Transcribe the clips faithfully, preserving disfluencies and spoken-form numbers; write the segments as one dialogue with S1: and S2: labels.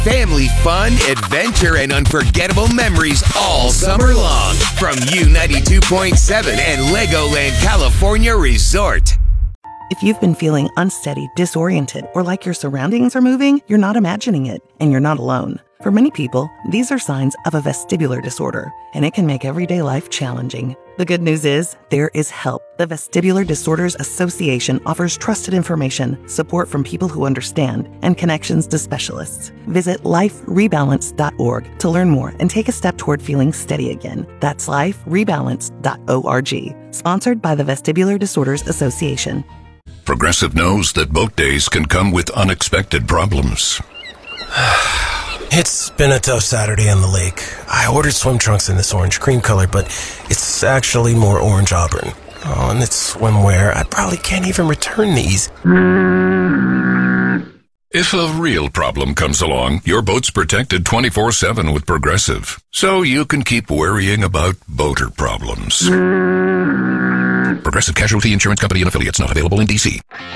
S1: Family fun, adventure, and unforgettable memories all summer long from U ninety-two point seven and Legoland California Resort.
S2: If you've been feeling unsteady, disoriented, or like your surroundings are moving, you're not imagining it, and you're not alone. For many people, these are signs of a vestibular disorder, and it can make everyday life challenging. The good news is, there is help. The Vestibular Disorders Association offers trusted information, support from people who understand, and connections to specialists. Visit life rebalance dot org to learn more and take a step toward feeling steady again. That's life rebalance dot org. Sponsored by the Vestibular Disorders Association.
S3: Progressive knows that boat days can come with unexpected problems.
S4: It's been a tough Saturday on the lake. I ordered swim trunks in this orange cream color, but it's actually more orange auburn. Oh, and it's swimwear. I probably can't even return these.
S3: If a real problem comes along, your boat's protected twenty-four seven with Progressive, so you can keep worrying about boater problems. Progressive Casualty Insurance Company and Affiliates, not available in D C.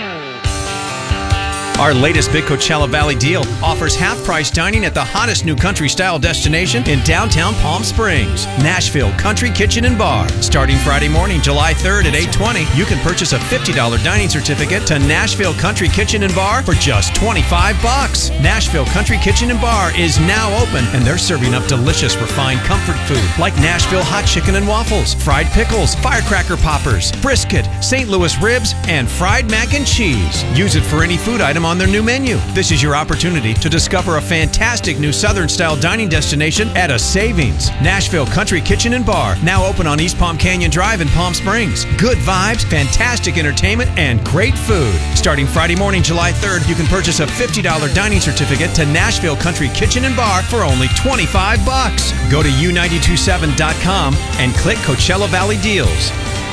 S5: Our latest Big Coachella Valley deal offers half-price dining at the hottest new country-style destination in downtown Palm Springs, Nashville Country Kitchen and Bar. Starting Friday morning, July third at eight twenty, you can purchase a fifty dollars dining certificate to Nashville Country Kitchen and Bar for just twenty-five bucks. Nashville Country Kitchen and Bar is now open, and they're serving up delicious refined comfort food like Nashville hot chicken and waffles, fried pickles, firecracker poppers, brisket, Saint Louis ribs, and fried mac and cheese. Use it for any food item on their new menu. This is your opportunity to discover a fantastic new Southern-style dining destination at a savings. Nashville Country Kitchen and Bar, now open on East Palm Canyon Drive in Palm Springs. Good vibes, fantastic entertainment, and great food. Starting Friday morning, July third, you can purchase a fifty dollars dining certificate to Nashville Country Kitchen and Bar for only twenty-five bucks. Go to U nine two seven dot com and click Coachella Valley Deals.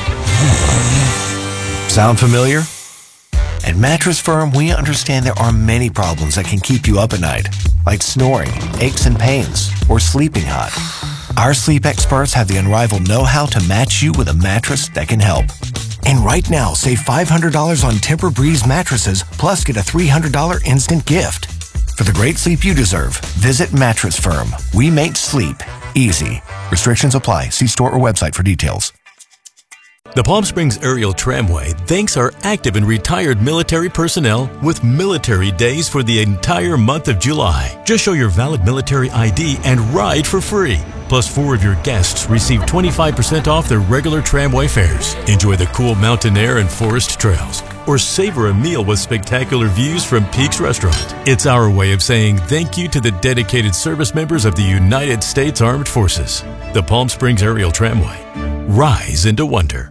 S6: Sound familiar? At Mattress Firm, we understand there are many problems that can keep you up at night, like snoring, aches and pains, or sleeping hot. Our sleep experts have the unrivaled know-how to match you with a mattress that can help. And right now, save five hundred dollars on Tempur-Breeze mattresses, plus get a three hundred dollars instant gift. For the great sleep you deserve, visit Mattress Firm. We make sleep easy. Restrictions apply. See store or website for details.
S7: The Palm Springs Aerial Tramway thanks our active and retired military personnel with military days for the entire month of July. Just show your valid military I D and ride for free. Plus, four of your guests receive twenty-five percent off their regular tramway fares. Enjoy the cool mountain air and forest trails, or savor a meal with spectacular views from Peaks Restaurant. It's our way of saying thank you to the dedicated service members of the United States Armed Forces. The Palm Springs Aerial Tramway. Rise into wonder.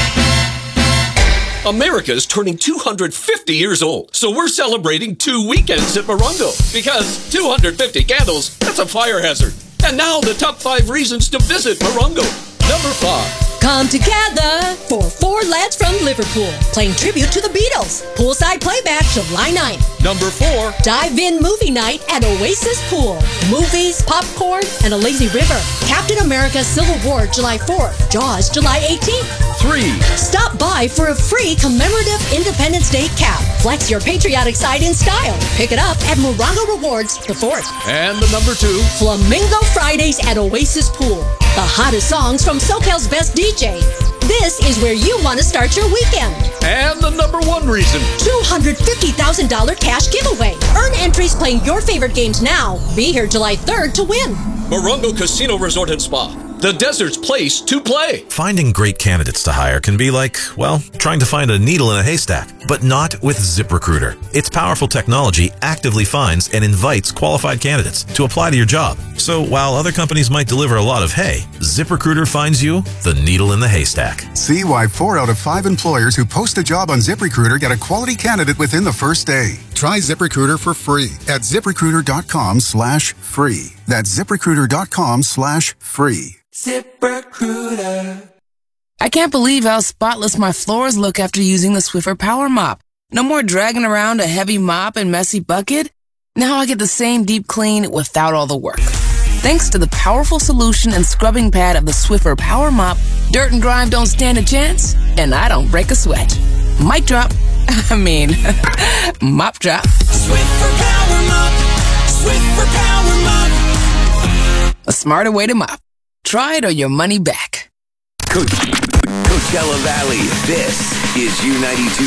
S8: America's turning two hundred fifty years old, so we're celebrating two weekends at Morongo, because two hundred fifty candles, that's a fire hazard. And now the top five reasons to visit Morongo. Number five.
S9: Come together for Four Lads from Liverpool, playing tribute to the Beatles. Poolside playback July ninth.
S8: Number four.
S9: Dive-in movie night at Oasis Pool. Movies, popcorn, and a lazy river. Captain America Civil War July fourth. Jaws July eighteenth.
S8: Three.
S9: Stop by for a free commemorative Independence Day cap. Flex your patriotic side in style. Pick it up at Morongo Rewards the fourth.
S8: And the number two.
S9: Flamingo Fridays at Oasis Pool. The hottest songs from SoCal's best D J. This is where you want to start your weekend.
S8: And the number one reason.
S9: two hundred fifty thousand dollars cash giveaway. Earn entries playing your favorite games now. Be here July third to win.
S8: Morongo Casino Resort and Spa. The desert's place to play.
S10: Finding great candidates to hire can be like, well, trying to find a needle in a haystack, but not with ZipRecruiter. Its powerful technology actively finds and invites qualified candidates to apply to your job. So while other companies might deliver a lot of hay, ZipRecruiter finds you the needle in the haystack.
S11: See why four out of five employers who post a job on ZipRecruiter get a quality candidate within the first day. Try ZipRecruiter for free at ZipRecruiter.com slash free. That's ZipRecruiter.com slash free.
S12: ZipRecruiter. I can't believe how spotless my floors look after using the Swiffer Power Mop. No more dragging around a heavy mop and messy bucket. Now I get the same deep clean without all the work. Thanks to the powerful solution and scrubbing pad of the Swiffer Power Mop, dirt and grime don't stand a chance, and I don't break a sweat. Mic drop. I mean, mop drop.
S13: Swiffer Power Mop.
S12: Swiffer Power Mop. A smarter way to mop. Try it or your money back.
S1: Coach- Coachella Valley, this is U ninety-two